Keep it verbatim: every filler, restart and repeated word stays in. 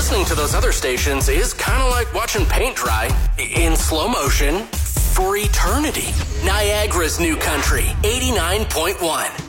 listening to those other stations is kind of like watching paint dry in slow motion for eternity. Niagara's New Country, eighty-nine point one.